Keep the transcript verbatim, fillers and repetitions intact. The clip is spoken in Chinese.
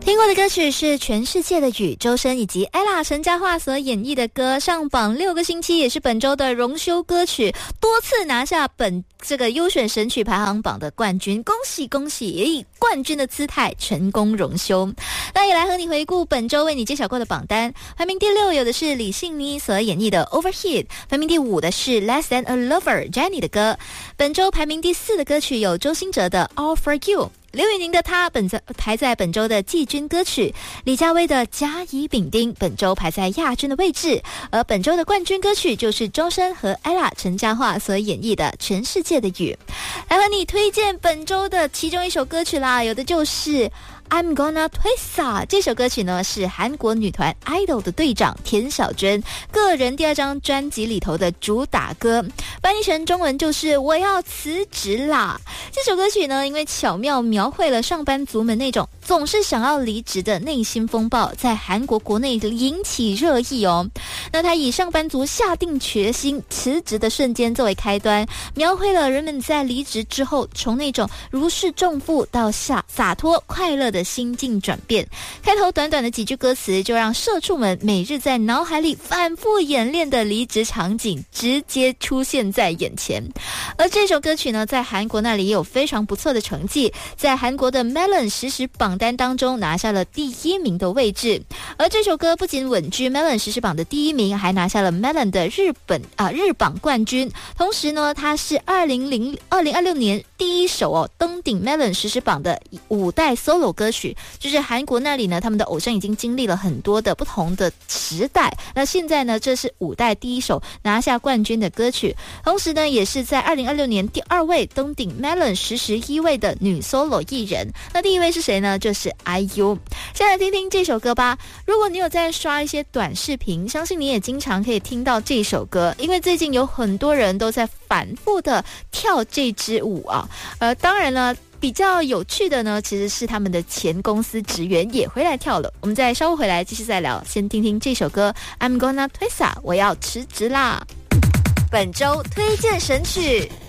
听过的歌曲是《全世界的雨》，周深以及 ella 陈嘉桦所演绎的歌，上榜六个星期，也是本周的荣休歌曲，多次拿下本这个优选神曲排行榜的冠军，恭喜恭喜，也以冠军的姿态成功荣休。那也来和你回顾本周为你揭晓过的榜单，排名第六有的是李信妮所演绎的 Overheat， 排名第五的是 Less Than a Lover Jenny 的歌，本周排名第四的歌曲有周兴哲的 All for You，刘宇宁的他本在排在本周的季军歌曲，李佳薇的甲乙丙丁本周排在亚军的位置，而本周的冠军歌曲就是周深和 ella 陈嘉桦所演绎的《全世界的雨》。来和你推荐本周的其中一首歌曲啦，有的就是I'm Gonna Twist， 这首歌曲呢是韩国女团 idol 的队长田小娟个人第二张专辑里头的主打歌，翻译成中文就是我要辞职啦。这首歌曲呢因为巧妙描绘了上班族们那种总是想要离职的内心风暴，在韩国国内引起热议哦。那他以上班族下定决心辞职的瞬间作为开端，描绘了人们在离职之后从那种如释重负到洒洒脱快乐的的心境转变。开头短短的几句歌词就让社畜们每日在脑海里反复演练的离职场景直接出现在眼前。而这首歌曲呢在韩国那里也有非常不错的成绩，在韩国的 Melon 实时榜单当中拿下了第一名的位置。而这首歌不仅稳居 Melon 实时榜的第一名，还拿下了 Melon 的日本啊日榜冠军。同时呢它是二零二六年第一首哦登顶 Melon 实时榜的五代 solo 歌曲，就是韩国那里呢他们的偶像已经经历了很多的不同的时代，那现在呢这是五代第一首拿下冠军的歌曲，同时呢也是在二零二六年第二位登顶 Melon 实时一位的女 solo 艺人。那第一位是谁呢？就是 I U。 先来听听这首歌吧。如果你有在刷一些短视频，相信你也经常可以听到这首歌，因为最近有很多人都在反复的跳这支舞啊。呃，当然了比较有趣的呢其实是他们的前公司职员也回来跳了。我们再稍后回来继续再聊，先听听这首歌 I'm Gonna Twist， 我要辞职啦。本周推荐神曲。